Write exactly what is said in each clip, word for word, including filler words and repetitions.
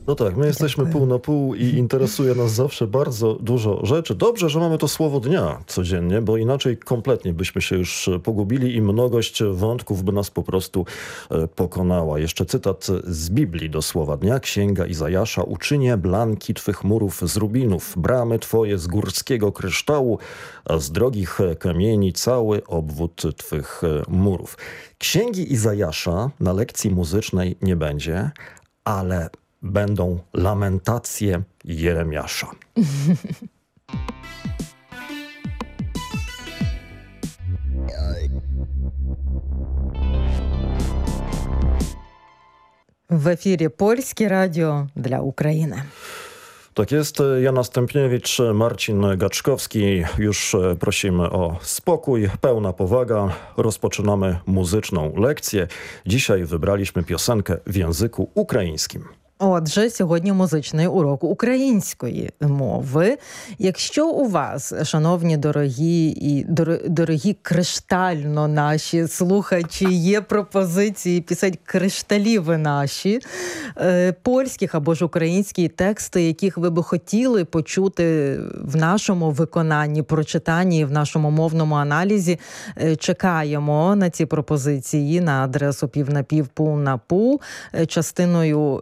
No tak, my jesteśmy Dziękuję. pół na pół i interesuje nas zawsze bardzo dużo rzeczy. Dobrze, że mamy to słowo dnia codziennie, bo inaczej kompletnie byśmy się już pogubili i mnogość wątków by nas po prostu e, pokonała. Jeszcze cytat z Biblii do słowa dnia. Księga Izajasza. Uczynię blanki twych murów z rubinów, bramy twoje z górskiego kryształu, a z drogich kamieni cały obwód twych murów. Księgi Izajasza na lekcji muzycznej nie będzie, ale będą lamentacje Jeremiasza. W efirze Polskie Radio dla Ukrainy. Tak jest. Jana Stępniewicz, Marcin Gaczkowski. Już prosimy o spokój, pełna powaga. Rozpoczynamy muzyczną lekcję. Dzisiaj wybraliśmy piosenkę w języku ukraińskim. Отже, сьогодні музичний урок української мови. Якщо у вас, шановні дорогі і дорогі криштально наші слухачі, є пропозиції пісень кришталіви наші, польських або ж українські тексти, яких ви би хотіли почути в нашому виконанні, прочитанні, в нашому мовному аналізі, чекаємо на ці пропозиції на адресу пів-на-пів, пул-на-пул, частиною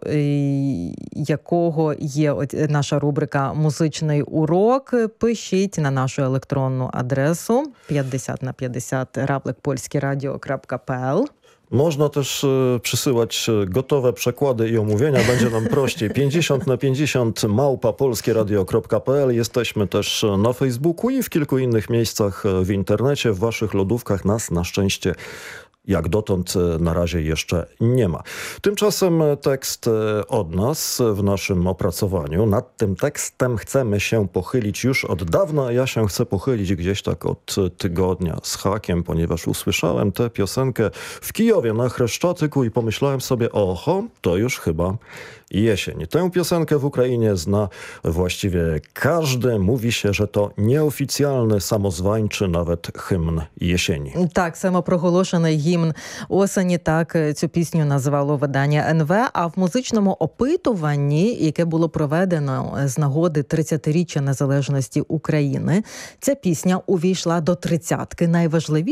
якого є наша рубрика «Музичний урок». Пишіть на нашу електронну адресу п'ятдесят на п'ятдесят равлик polskieradio.pl. Można też e, przysyłać gotowe przekłady i omówienia, będzie nam prościej. pięćdziesiąt na pięćdziesiąt małpa polskieradio.pl. Jesteśmy też na Facebooku i w kilku innych miejscach w internecie. W waszych lodówkach nas na szczęście jak dotąd na razie jeszcze nie ma. Tymczasem tekst od nas w naszym opracowaniu. Nad tym tekstem chcemy się pochylić już od dawna. Ja się chcę pochylić gdzieś tak od tygodnia z hakiem, ponieważ usłyszałem tę piosenkę w Kijowie na Chreszczatyku i pomyślałem sobie, oho, to już chyba jesień. Tę piosenkę w Ukrainie zna właściwie każdy. Mówi się, że to nieoficjalny, samozwańczy nawet hymn jesieni. Так, самопроголошений гімн осені, так цю пісню назвало видання ен ве, а в музичному опитуванні, яке було проведено з нагоди тридцятиріччя незалежності України, ця пісня увійшла до тридцятки найважливіших